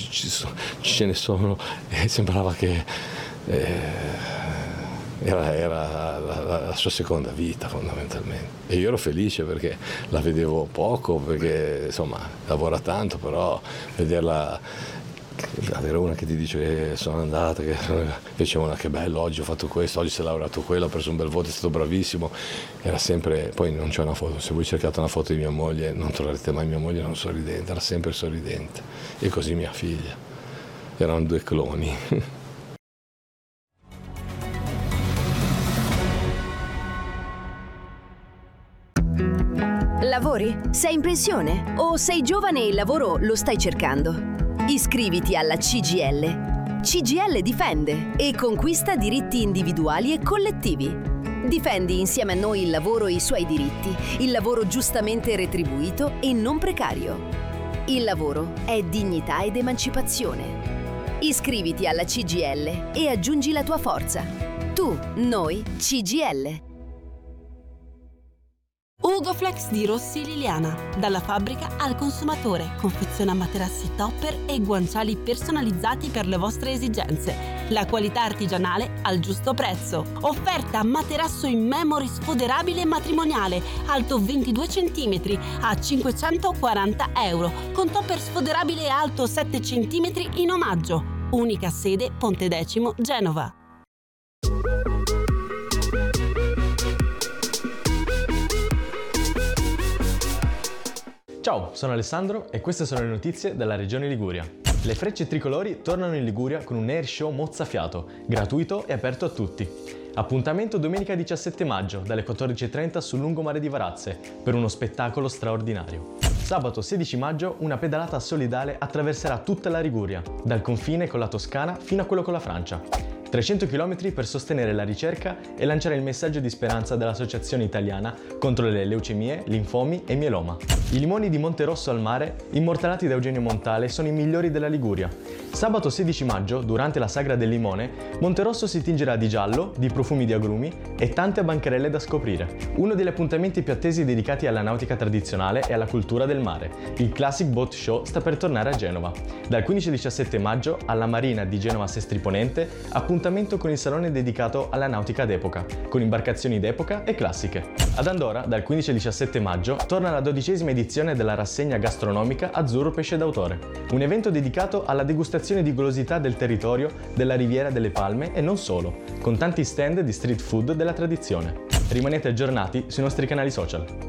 ce ne sono, e sembrava che era la sua seconda vita fondamentalmente, e io ero felice perché la vedevo poco, perché insomma lavora tanto, però vederla, avere una che ti dice che sono andata, che dicevano che bello, oggi ho fatto questo, oggi si è laureato quello, ho preso un bel voto, è stato bravissimo, era sempre, poi non c'è una foto, se voi cercate una foto di mia moglie non troverete mai mia moglie non sorridente, era sempre sorridente, e così mia figlia, erano due cloni. Lavori? Sei in pensione? O sei giovane e il lavoro lo stai cercando? Iscriviti alla CGIL. CGIL difende e conquista diritti individuali e collettivi. Difendi insieme a noi il lavoro e i suoi diritti, il lavoro giustamente retribuito e non precario. Il lavoro è dignità ed emancipazione. Iscriviti alla CGIL e aggiungi la tua forza. Tu, noi, CGIL. Ugoflex di Rossi Liliana. Dalla fabbrica al consumatore. Confeziona materassi topper e guanciali personalizzati per le vostre esigenze. La qualità artigianale al giusto prezzo. Offerta materasso in memory sfoderabile matrimoniale, alto 22 cm a 540 euro, con topper sfoderabile alto 7 cm in omaggio. Unica sede Pontedecimo, Genova. Ciao, sono Alessandro e queste sono le notizie dalla regione Liguria. Le Frecce Tricolori tornano in Liguria con un air show mozzafiato, gratuito e aperto a tutti. Appuntamento domenica 17 maggio dalle 14:30 sul lungomare di Varazze per uno spettacolo straordinario. Sabato 16 maggio una pedalata solidale attraverserà tutta la Liguria, dal confine con la Toscana fino a quello con la Francia. 300 km per sostenere la ricerca e lanciare il messaggio di speranza dell'Associazione Italiana contro le leucemie, linfomi e mieloma. I limoni di Monterosso al mare, immortalati da Eugenio Montale, sono i migliori della Liguria. Sabato 16 maggio, durante la Sagra del Limone, Monterosso si tingerà di giallo, di profumi di agrumi e tante bancarelle da scoprire. Uno degli appuntamenti più attesi dedicati alla nautica tradizionale e alla cultura del mare. Il Classic Boat Show sta per tornare a Genova. Dal 15 al 17 maggio, alla Marina di Genova Sestri Ponente, appuntamento con il salone dedicato alla nautica d'epoca, con imbarcazioni d'epoca e classiche. Ad Andorra, dal 15 al 17 maggio, torna la 12ª edizione della rassegna gastronomica Azzurro Pesce d'Autore, un evento dedicato alla degustazione di golosità del territorio della Riviera delle Palme e non solo, con tanti stand di street food della tradizione. Rimanete aggiornati sui nostri canali social.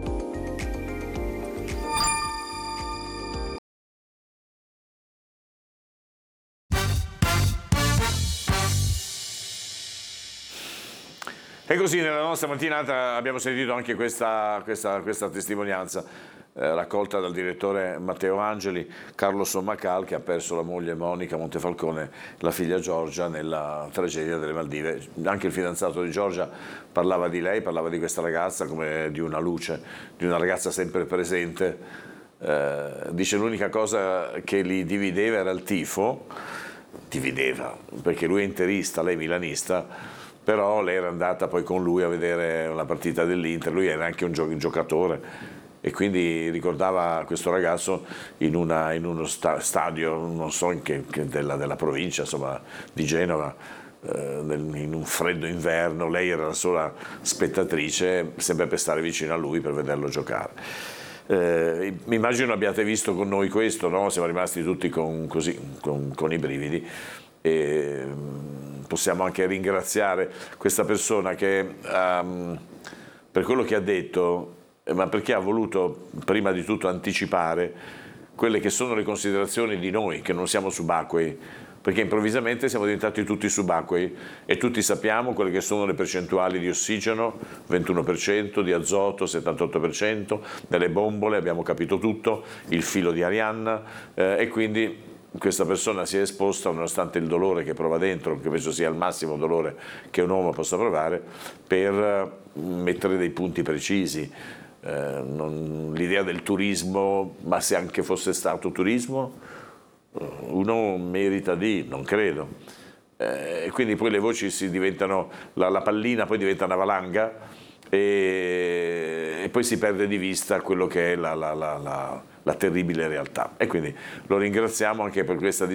E così nella nostra mattinata abbiamo sentito anche questa testimonianza raccolta dal direttore Matteo Angeli, Carlo Sommacal, che ha perso la moglie Monica Montefalcone, la figlia Giorgia nella tragedia delle Maldive. Anche il fidanzato di Giorgia parlava di lei, parlava di questa ragazza come di una luce, di una ragazza sempre presente. Dice l'unica cosa che li divideva era il tifo, perché lui è interista, lei milanista, però lei era andata poi con lui a vedere una partita dell'Inter, lui era anche un giocatore e quindi ricordava questo ragazzo in uno stadio, non so in che della provincia, insomma, di Genova, in un freddo inverno, lei era la sola spettatrice, sempre per stare vicino a lui per vederlo giocare. Mi immagino abbiate visto con noi questo, no? Siamo rimasti tutti con i brividi. E possiamo anche ringraziare questa persona che per quello che ha detto, ma perché ha voluto prima di tutto anticipare quelle che sono le considerazioni di noi che non siamo subacquei, perché improvvisamente siamo diventati tutti subacquei e tutti sappiamo quelle che sono le percentuali di ossigeno, 21%, di azoto, 78%, delle bombole, abbiamo capito tutto, il filo di Arianna e quindi questa persona si è esposta, nonostante il dolore che prova dentro, che penso sia il massimo dolore che un uomo possa provare, per mettere dei punti precisi. L'idea del turismo, ma se anche fosse stato turismo, uno merita non credo. E quindi poi le voci si diventano, la pallina poi diventa una valanga e poi si perde di vista quello che è la terribile realtà. E quindi lo ringraziamo anche per questa